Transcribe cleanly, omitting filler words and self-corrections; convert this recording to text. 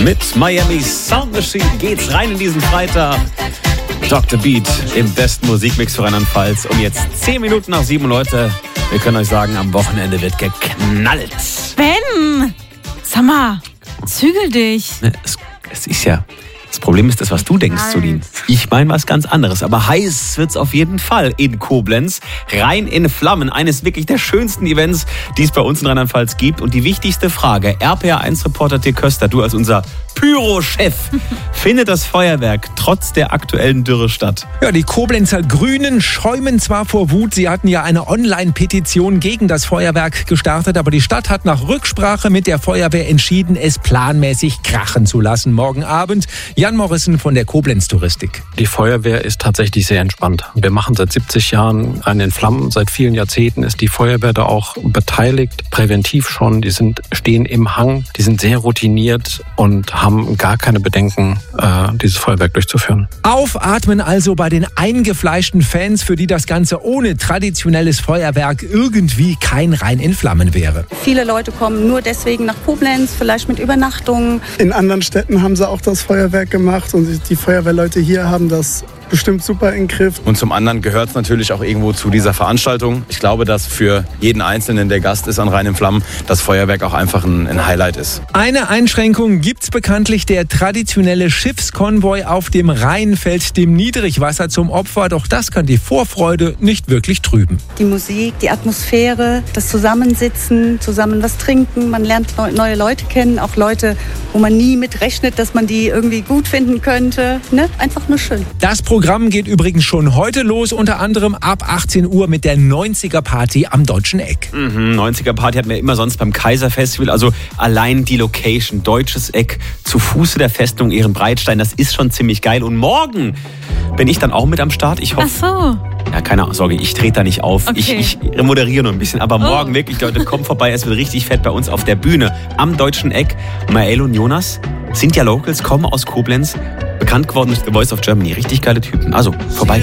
Mit Miami Sound Machine geht's rein in diesen Freitag. Dr. Beat im besten Musikmix für Rheinland-Pfalz. Um jetzt 10 Minuten nach 7, Leute. Wir können euch sagen, am Wochenende wird geknallt. Ben! Sag mal, zügel dich. Es ist ja... Das Problem ist das, was du denkst, Solin. Ich meine was ganz anderes. Aber heiß wird's auf jeden Fall in Koblenz. Rhein in Flammen. Eines wirklich der schönsten Events, die es bei uns in Rheinland-Pfalz gibt. Und die wichtigste Frage, RPA1-Reporter Dirk Köster, du als unser Pyro-Chef, findet das Feuerwerk trotz der aktuellen Dürre statt? Ja, die Koblenzer Grünen schäumen zwar vor Wut. Sie hatten ja eine Online-Petition gegen das Feuerwerk gestartet. Aber die Stadt hat nach Rücksprache mit der Feuerwehr entschieden, es planmäßig krachen zu lassen. Morgen Abend Jan Morrison von der Koblenz Touristik. Die Feuerwehr ist tatsächlich sehr entspannt. Wir machen seit 70 Jahren Rhein in Flammen. Seit vielen Jahrzehnten ist die Feuerwehr da auch beteiligt, präventiv schon. Die stehen im Hang, die sind sehr routiniert und haben gar keine Bedenken, dieses Feuerwerk durchzuführen. Aufatmen also bei den eingefleischten Fans, für die das Ganze ohne traditionelles Feuerwerk irgendwie kein Rhein in Flammen wäre. Viele Leute kommen nur deswegen nach Koblenz, vielleicht mit Übernachtungen. In anderen Städten haben sie auch das Feuerwerk gemacht und die Feuerwehrleute hier haben das bestimmt super in den Griff. Und zum anderen gehört es natürlich auch irgendwo zu dieser Veranstaltung. Ich glaube, dass für jeden Einzelnen, der Gast ist an Rhein in Flammen, das Feuerwerk auch einfach ein Highlight ist. Eine Einschränkung gibt's bekanntlich. Der traditionelle Schiffskonvoi auf dem Rhein fällt dem Niedrigwasser zum Opfer. Doch das kann die Vorfreude nicht wirklich trüben. Die Musik, die Atmosphäre, das Zusammensitzen, zusammen was trinken. Man lernt neue Leute kennen, auch Leute, wo man nie mit rechnet, dass man die irgendwie gut finden könnte. Ne? Einfach nur schön. Das Programm geht übrigens schon heute los, unter anderem ab 18 Uhr mit der 90er-Party am Deutschen Eck. 90er-Party hatten wir immer sonst beim Kaiserfestival, also allein die Location, Deutsches Eck, zu Fuße der Festung Ehrenbreitstein, das ist schon ziemlich geil. Und morgen bin ich dann auch mit am Start. Ich hoffe, Ach so. ja, keine Sorge, ich trete da nicht auf. Okay. Ich moderiere nur ein bisschen. Aber morgen wirklich, Leute, kommt vorbei. Es wird richtig fett bei uns auf der Bühne am Deutschen Eck. Mael und Jonas sind ja Locals, kommen aus Koblenz. Bekannt geworden durch The Voice of Germany. Richtig geile Typen. Also, vorbei.